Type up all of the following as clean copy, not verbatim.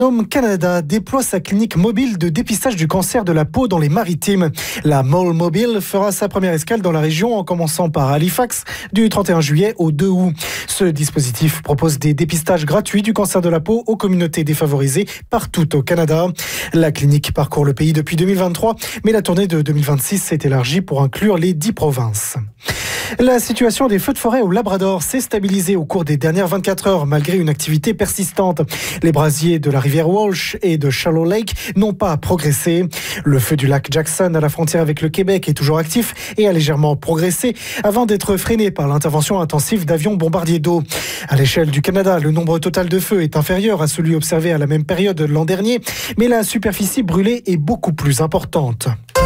Canada déploie sa clinique mobile de dépistage du cancer de la peau dans les Maritimes. La Mole Mobile fera sa première escale dans la région en commençant par Halifax du 31 juillet au 2 août. Ce dispositif propose des dépistages gratuits du cancer de la peau aux communautés défavorisées partout au Canada. La clinique parcourt le pays depuis 2023, mais la tournée de 2026 s'est élargie pour inclure les 10 provinces. La situation des feux de forêt au Labrador s'est stabilisée au cours des dernières 24 heures malgré une activité persistante. Les brasiers de la rivière Walsh et de Shallow Lake n'ont pas progressé. Le feu du lac Jackson à la frontière avec le Québec est toujours actif et a légèrement progressé avant d'être freiné par l'intervention intensive d'avions bombardiers d'eau. À l'échelle du Canada, le nombre total de feux est inférieur à celui observé à la même période l'an dernier, mais la superficie brûlée est beaucoup plus importante.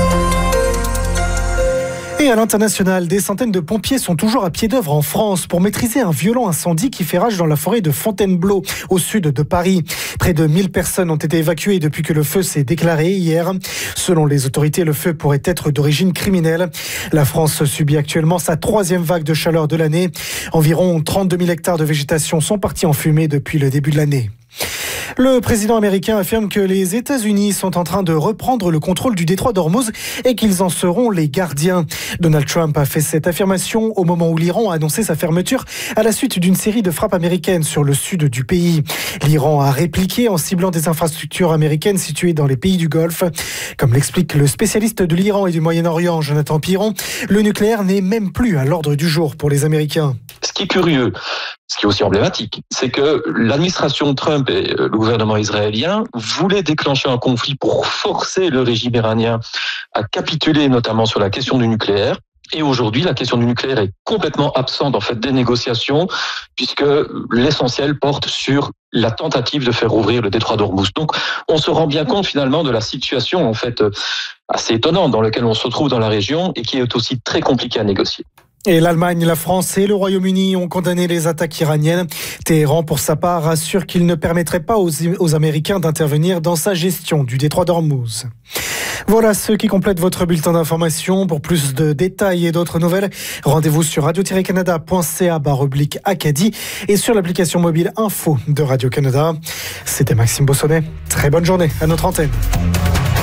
Et à l'international, des centaines de pompiers sont toujours à pied d'œuvre en France pour maîtriser un violent incendie qui fait rage dans la forêt de Fontainebleau, au sud de Paris. Près de 1000 personnes ont été évacuées depuis que le feu s'est déclaré hier. Selon les autorités, le feu pourrait être d'origine criminelle. La France subit actuellement sa 3e vague de chaleur de l'année. Environ 32 000 hectares de végétation sont partis en fumée depuis le début de l'année. Le président américain affirme que les États-Unis sont en train de reprendre le contrôle du détroit d'Ormuz et qu'ils en seront les gardiens. Donald Trump a fait cette affirmation au moment où l'Iran a annoncé sa fermeture à la suite d'une série de frappes américaines sur le sud du pays. L'Iran a répliqué en ciblant des infrastructures américaines situées dans les pays du Golfe. Comme l'explique le spécialiste de l'Iran et du Moyen-Orient, Jonathan Piron, le nucléaire n'est même plus à l'ordre du jour pour les Américains. Ce qui est curieux, ce qui est aussi emblématique, c'est que l'administration Trump et le gouvernement israélien voulaient déclencher un conflit pour forcer le régime iranien à capituler, notamment sur la question du nucléaire. Et aujourd'hui, la question du nucléaire est complètement absente en fait des négociations, puisque l'essentiel porte sur la tentative de faire ouvrir le détroit d'Ormuz. Donc, on se rend bien compte finalement de la situation en fait assez étonnante dans laquelle on se retrouve dans la région et qui est aussi très compliquée à négocier. Et l'Allemagne, la France et le Royaume-Uni ont condamné les attaques iraniennes. Téhéran, pour sa part, assure qu'il ne permettrait pas aux Américains d'intervenir dans sa gestion du détroit d'Ormuz. Voilà ce qui complète votre bulletin d'information. Pour plus de détails et d'autres nouvelles, rendez-vous sur radio-canada.ca/Acadie et sur l'application mobile Info de Radio-Canada. C'était Maxime Bossonnet. Très bonne journée à notre antenne.